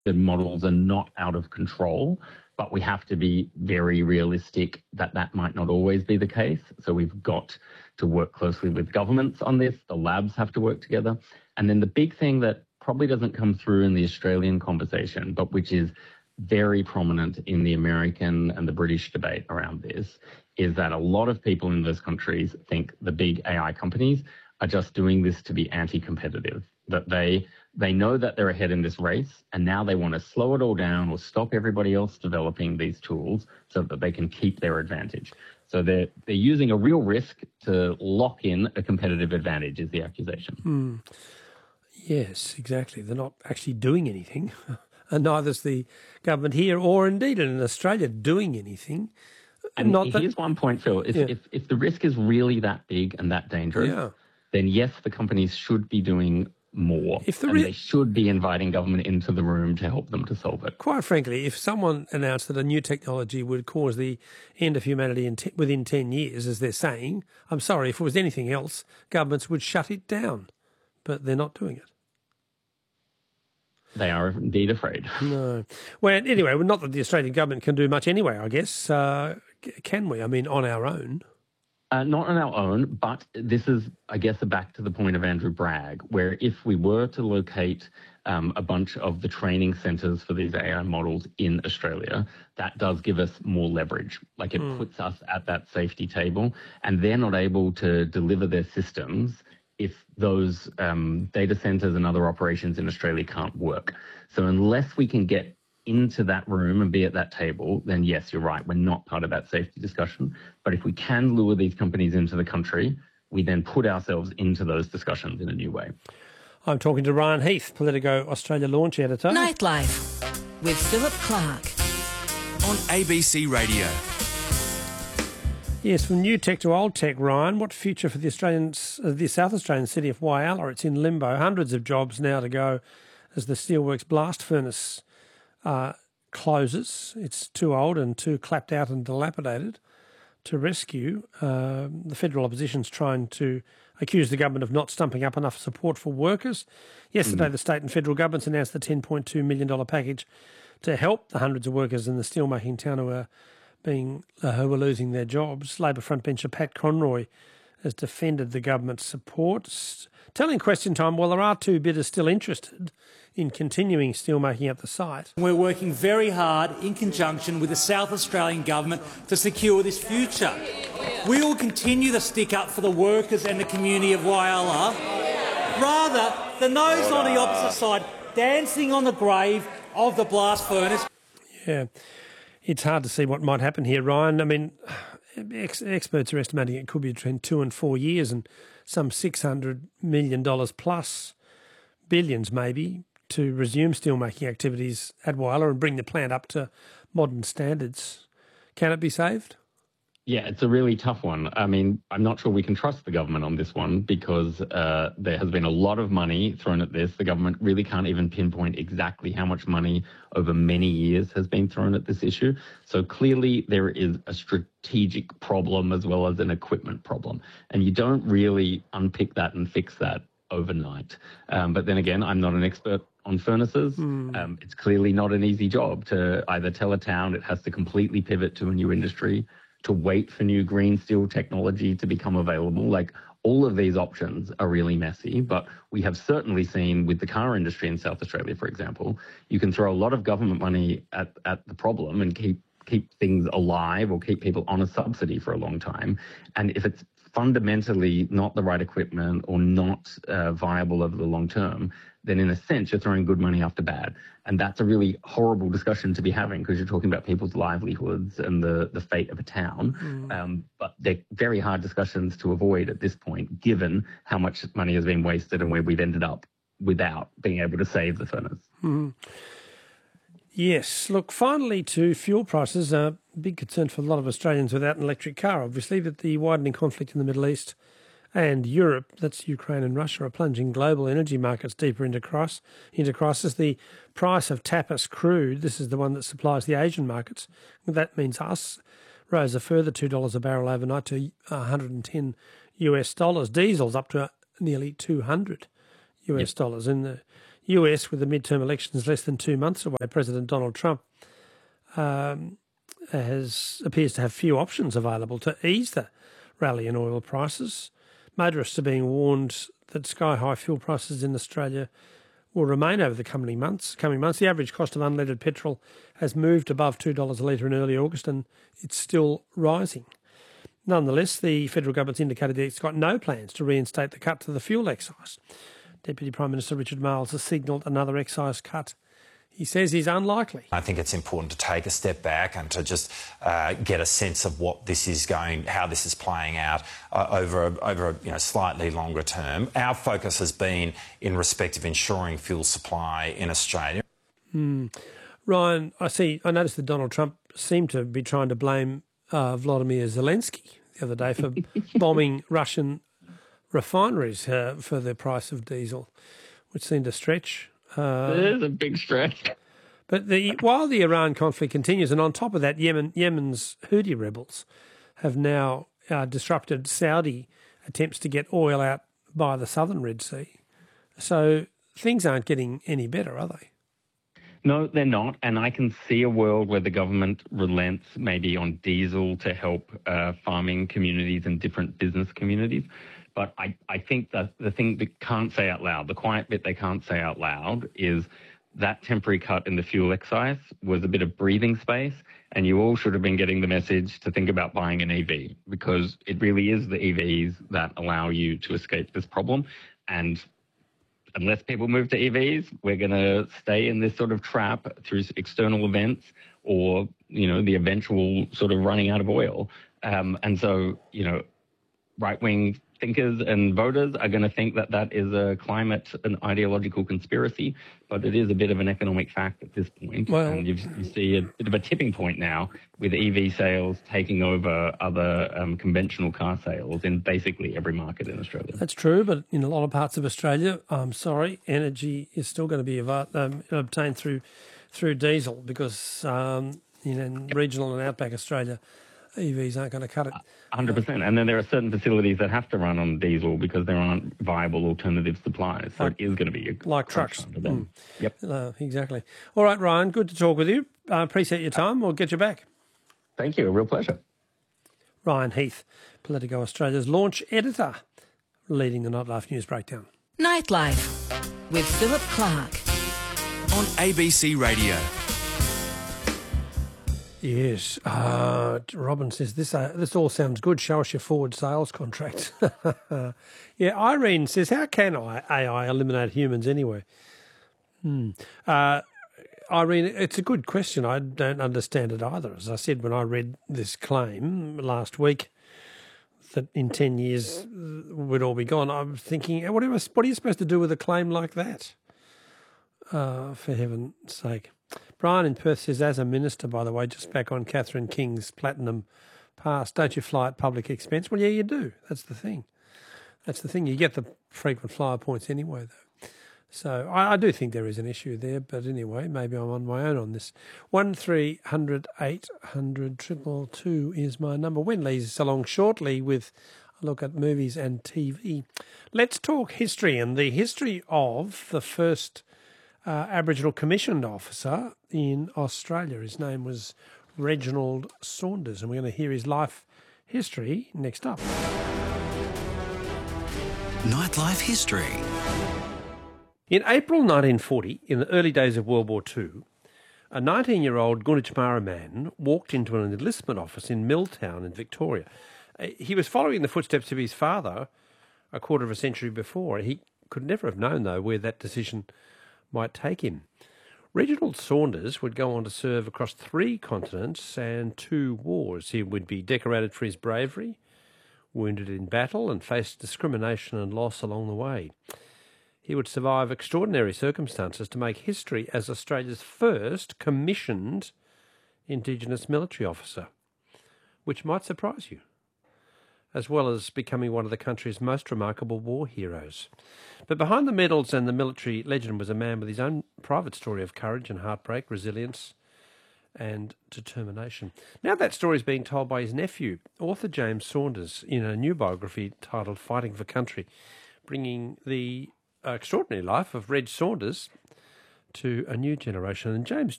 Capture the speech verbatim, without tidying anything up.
the models are not out of control, but we have to be very realistic that that might not always be the case. So we've got to work closely with governments on this. The labs have to work together. And then the big thing that probably doesn't come through in the Australian conversation, but which is very prominent in the American and the British debate around this, is that a lot of people in those countries think the big A I companies are just doing this to be anti-competitive, that they they know that they're ahead in this race, and now they want to slow it all down or stop everybody else developing these tools so that they can keep their advantage. So they're, they're using a real risk to lock in a competitive advantage is the accusation. Mm. Yes, exactly. They're not actually doing anything. And neither's the government here or indeed in Australia doing anything. And not here's that, one point, Phil. If, yeah. if, if the risk is really that big and that dangerous, yeah. then yes, the companies should be doing more, if the and ri- they should be inviting government into the room to help them to solve it. Quite frankly, if someone announced that a new technology would cause the end of humanity in te- within ten years, as they're saying, I'm sorry, if it was anything else, governments would shut it down. But they're not doing it. They are indeed afraid. No. Well, anyway, well, not that the Australian government can do much anyway, I guess. Uh, can we? I mean, on our own. Uh, not on our own, but this is, I guess, back to the point of Andrew Bragg, where if we were to locate um, a bunch of the training centres for these A I models in Australia, that does give us more leverage. Like it mm. puts us at that safety table, and they're not able to deliver their systems if those um, data centres and other operations in Australia can't work. So unless we can get into that room and be at that table, then yes, you're right, we're not part of that safety discussion. But if we can lure these companies into the country, we then put ourselves into those discussions in a new way. I'm talking to Ryan Heath, Politico Australia launch editor. Nightlife with Philip Clark on A B C Radio. Yes, from new tech to old tech, Ryan. What future for the Australian, uh, the South Australian city of Whyalla? It's in limbo. Hundreds of jobs now to go as the Steelworks blast furnace uh, closes. It's too old and too clapped out and dilapidated to rescue. Uh, the federal opposition's trying to accuse the government of not stumping up enough support for workers. Yesterday, mm. the state and federal governments announced the ten point two million dollars package to help the hundreds of workers in the steelmaking town who are being uh, who are losing their jobs. Labor frontbencher Pat Conroy has defended the government's support, telling Question Time, well, there are two bidders still interested in continuing steelmaking at the site. We're working very hard in conjunction with the South Australian government to secure this future. We will continue to stick up for the workers and the community of Whyalla, rather than those on the opposite side dancing on the grave of the blast furnace. Yeah. It's hard to see what might happen here, Ryan. I mean, ex- experts are estimating it could be between two and four years and some six hundred million dollars plus, billions maybe, to resume steelmaking activities at Whyalla and bring the plant up to modern standards. Can it be saved? Yeah, it's a really tough one. I mean, I'm not sure we can trust the government on this one because uh, there has been a lot of money thrown at this. The government really can't even pinpoint exactly how much money over many years has been thrown at this issue. So clearly there is a strategic problem as well as an equipment problem. And you don't really unpick that and fix that overnight. Um, but then again, I'm not an expert on furnaces. Mm. Um, it's clearly not an easy job to either tell a town it has to completely pivot to a new industry, to wait for new green steel technology to become available. Like, all of these options are really messy, but we have certainly seen with the car industry in South Australia, for example, you can throw a lot of government money at, at the problem and keep keep things alive or keep people on a subsidy for a long time. And if it's fundamentally not the right equipment or not uh, viable over the long term, then in a sense, you're throwing good money after bad. And that's a really horrible discussion to be having because you're talking about people's livelihoods and the, the fate of a town. Mm. Um, but they're very hard discussions to avoid at this point, given how much money has been wasted and where we've ended up without being able to save the furnace. Mm. Yes. Look, finally to fuel prices, a big concern for a lot of Australians without an electric car, obviously, but the widening conflict in the Middle East and Europe, that's Ukraine and Russia, are plunging global energy markets deeper into crisis. Into crisis. The price of Tapis crude, this is the one that supplies the Asian markets, that means us, rose a further two dollars a barrel overnight to one hundred ten US dollars. Diesel's up to nearly two hundred US yep. dollars. In the U S, with the midterm elections less than two months away, President Donald Trump um, has appears to have few options available to ease the rally in oil prices. Motorists are being warned that sky-high fuel prices in Australia will remain over the coming months. Coming months, the average cost of unleaded petrol has moved above two dollars a litre in early August, and it's still rising. Nonetheless, the federal government's indicated that it's got no plans to reinstate the cut to the fuel excise. Deputy Prime Minister Richard Marles has signalled another excise cut. He says he's unlikely. I think it's important to take a step back and to just uh, get a sense of what this is going, how this is playing out uh, over a, over a you know, slightly longer term. Our focus has been in respect of ensuring fuel supply in Australia. Mm. Ryan, I see. I noticed that Donald Trump seemed to be trying to blame uh, Vladimir Zelensky the other day for bombing Russian refineries uh, for the price of diesel, which seemed a stretch. Uh, it is a big stretch. But the, while the Iran conflict continues, and on top of that, Yemen, Yemen's Houthi rebels have now uh, disrupted Saudi attempts to get oil out by the southern Red Sea. So things aren't getting any better, are they? No, they're not. And I can see a world where the government relents maybe on diesel to help uh, farming communities and different business communities. But I, I think that the thing they can't say out loud, the quiet bit they can't say out loud, is that temporary cut in the fuel excise was a bit of breathing space, and you all should have been getting the message to think about buying an E V, because it really is the E Vs that allow you to escape this problem. And unless people move to E Vs, we're going to stay in this sort of trap through external events or, you know, the eventual sort of running out of oil. Um, and so, you know, right-wing thinkers and voters are going to think that that is a climate and ideological conspiracy, but it is a bit of an economic fact at this point. Well, and you see a bit of a tipping point now with E V sales taking over other um, conventional car sales in basically every market in Australia. That's true, but in a lot of parts of Australia, I'm sorry, energy is still going to be um, obtained through through diesel because um, you know, in regional and outback Australia, E Vs aren't going to cut it. one hundred percent. And then there are certain facilities that have to run on diesel because there aren't viable alternative supplies. So like, it is going to be a like trucks. Mm. Yep. Uh, exactly. All right, Ryan, good to talk with you. I uh, appreciate your time. We'll get you back. Thank you. A real pleasure. Ryan Heath, Politico Australia's launch editor, leading the Nightlife News Breakdown. Nightlife with Philip Clark on A B C Radio. Yes. Uh, Robin says, this uh, this all sounds good. Show us your forward sales contract. Yeah, Irene says, how can I, A I eliminate humans anyway? Hmm. Uh, Irene, it's a good question. I don't understand it either. As I said, when I read this claim last week that in ten years we'd all be gone, I was thinking, what are you, what are you supposed to do with a claim like that? Uh, for heaven's sake. Brian in Perth says, as a minister, by the way, just back on Catherine King's Platinum Pass, don't you fly at public expense? Well, yeah, you do. That's the thing. That's the thing. You get the frequent flyer points anyway, though. So I, I do think there is an issue there, but anyway, maybe I'm on my own on this. One three hundred eight hundred triple two is my number. Wenley's along shortly with a look at movies and T V. Let's talk history and the history of the first Uh, Aboriginal commissioned officer in Australia. His name was Reginald Saunders, and we're going to hear his life history next up. Nightlife history. In April nineteen forty, in the early days of World War Two, a nineteen-year-old Gunditjmara man walked into an enlistment office in Milltown in Victoria. He was following the footsteps of his father a quarter of a century before. He could never have known, though, where that decision might take him. Reginald Saunders would go on to serve across three continents and two wars. He would be decorated for his bravery, wounded in battle, and faced discrimination and loss along the way. He would survive extraordinary circumstances to make history as Australia's first commissioned Indigenous military officer, which might surprise you, as well as becoming one of the country's most remarkable war heroes. But behind the medals and the military legend was a man with his own private story of courage and heartbreak, resilience and determination. Now that story is being told by his nephew, author James Saunders, in a new biography titled Fighting for Country, bringing the extraordinary life of Reg Saunders to a new generation. And James